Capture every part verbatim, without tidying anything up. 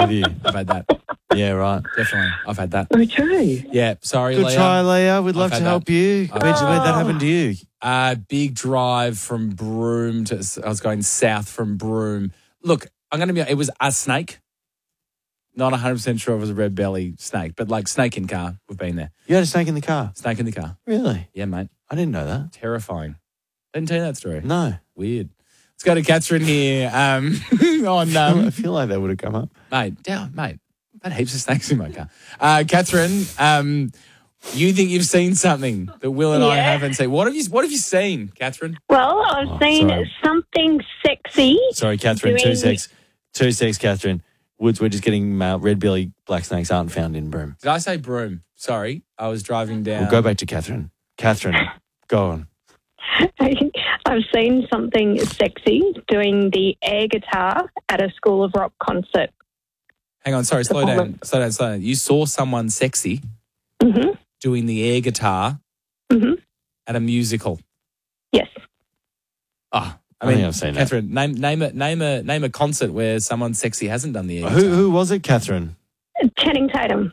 Have you? I've had that. Yeah, right. Definitely. I've had that. Okay. Yeah, sorry, Good Leah. try, Leah. We'd love I've to had help that. you. I've- Where'd, you, where'd that happen to you? Uh, big drive from Broome to, I was going south from Broome. Look, I'm going to be, it was a snake. Not one hundred percent sure it was a red belly snake, but like snake in car. We've been there. You had a snake in the car? Snake in the car. Really? Yeah, mate. I didn't know that. Terrifying. Didn't tell you that story. No. Weird. Let's go to Catherine here. Um, on um, I feel like that would have come up. mate, yeah, mate. I've had heaps of snakes in my car. Uh, Catherine, um, you think you've seen something that Will and I Yeah. haven't seen. What have you What have you seen, Catherine? Well, I've Oh, seen sorry. something sexy. Sorry, Catherine. Two Doing- secs. Two secs, Catherine. Woods, we're just getting mail. Red belly black snakes aren't found in Broome. Did I say Broome? Sorry, I was driving down. We'll go back to Catherine. Catherine, go on. I've seen something sexy doing the air guitar at a School of Rock concert. Hang on, sorry, slow down, Performance. slow down, slow down. You saw someone sexy Mm-hmm. doing the air guitar Mm-hmm. at a musical. Yes. Oh, I I mean, think I've seen that. Catherine, name name a name a name a concert where someone sexy hasn't done the air Who, guitar. who was it, Catherine? Channing Tatum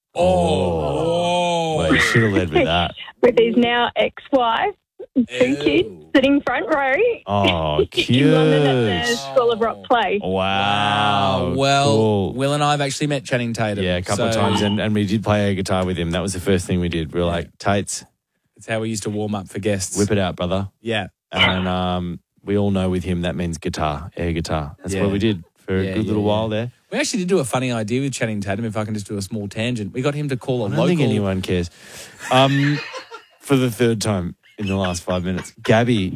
Oh, Well, you should have led with that. with his now ex-wife, two Ew. kids sitting front row Oh, cute. in London at the School of Rock play. Wow. Wow. Well, Cool. Will and I have actually met Channing Tatum. Yeah, a couple of so times, and, and we did play air guitar with him. That was the first thing we did. We were like, Tates, It's how we used to warm up for guests. whip it out, brother. Yeah. And um, we all know with him that means guitar, air guitar. That's Yeah. what we did for Yeah, a good yeah, little yeah. while there. We actually did do a funny idea with Channing Tatum, if I can just do a small tangent. We got him to call a I don't local... think anyone cares. Um, for the third time in the last five minutes. Gabby.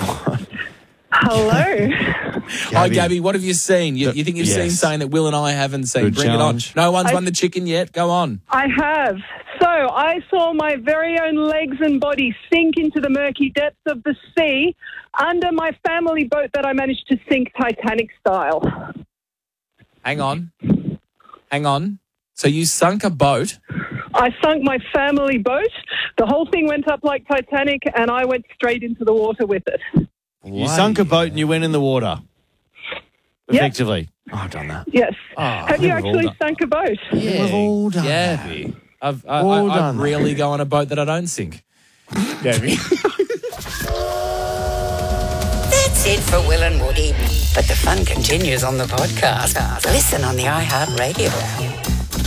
Hello. Hi, Gabby. What have you seen? You, you think you've Yes. seen something that Will and I haven't seen? Good Bring challenge. it on. No one's I- won the chicken yet. Go on. I have. So I saw my very own legs and body sink into the murky depths of the sea under my family boat that I managed to sink Titanic style. Hang on. Hang on. So you sunk a boat. I sunk my family boat. The whole thing went up like Titanic, and I went straight into the water with it. You sunk a boat and you went in the water. Yep. Effectively. Oh, I've done that. Yes. Oh, have you we've all actually done- sunk a boat? Yeah. We've all done Gabby. I've, I, All I, I done that. rarely go on a boat that I don't sink. Gabby. That's it for Will and Woody. But the fun continues on the podcast. Listen on the iHeartRadio app.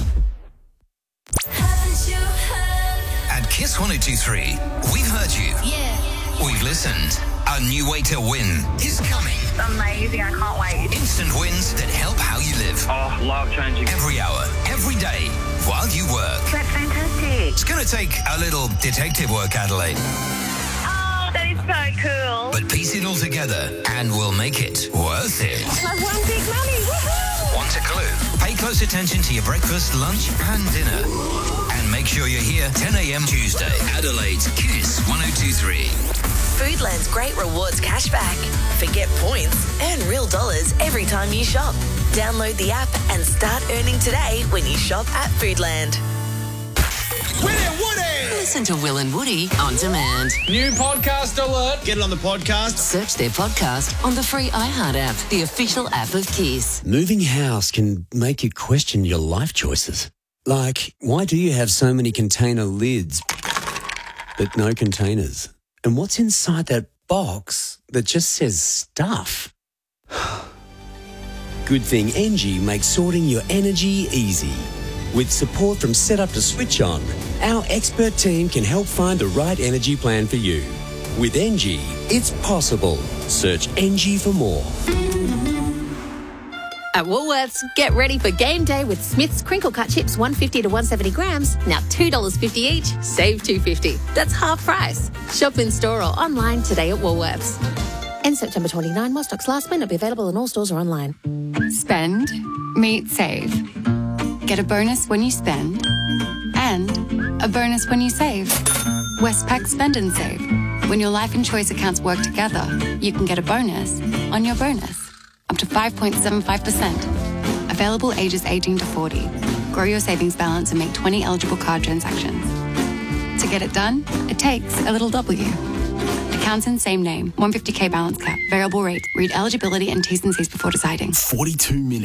At Kiss one oh two three, we've heard you. Yeah. We've listened. A new way to win is coming. Amazing, I can't wait. Instant wins that help how you live. Oh, life changing. Every hour, every day, while you work. That's fantastic. It's going to take a little detective work, Adelaide. Oh, that is so cool. But piece it all together and we'll make it worth it. I've won big money. Woohoo! Want a clue? Pay close attention to your breakfast, lunch and dinner. And make sure you're here ten a.m. Tuesday. Adelaide's Kiss one oh two three. Foodland's great rewards cashback. Forget points, earn real dollars every time you shop. Download the app and start earning today when you shop at Foodland. Will and Woody! Listen to Will and Woody on demand. New podcast alert. Get it on the podcast. Search their podcast on the free iHeart app, the official app of Kiss. Moving house can make you question your life choices. Like, why do you have so many container lids but no containers? And what's inside that box that just says stuff? Good thing Engie makes sorting your energy easy. With support from Setup to Switch On, our expert team can help find the right energy plan for you. With Engie, it's possible. Search Engie for more. At Woolworths, get ready for game day with Smith's crinkle cut chips, one fifty to one seventy grams, now two dollars fifty each, save two fifty. That's half price. Shop in store or online today at Woolworths. End September twenty-ninth, while stocks last, may not be available in all stores or online. Spend, meet, save. Get a bonus when you spend and a bonus when you save. Westpac Spend and Save. When your life and choice accounts work together, you can get a bonus on your bonus. Up to five point seven five percent. Available ages eighteen to forty. Grow your savings balance and make twenty eligible card transactions. To get it done, it takes a little W. Accounts in same name. one hundred fifty k balance cap. Variable rate. Read eligibility and T's and C's before deciding. forty-two minutes.